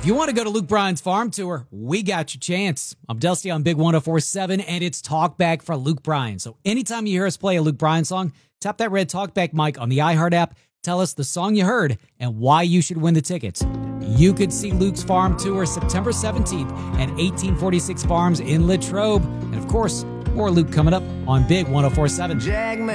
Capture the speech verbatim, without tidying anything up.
If you want to go to Luke Bryan's farm tour, we got your chance. I'm Dusty on Big one oh four point seven, and it's Talkback for Luke Bryan. So anytime you hear us play a Luke Bryan song, tap that red Talkback mic on the iHeart app, tell us the song you heard and why you should win the tickets. You could see Luke's farm tour September seventeenth at eighteen forty-six Farms in Latrobe. And of course, more Luke coming up on Big one oh four point seven.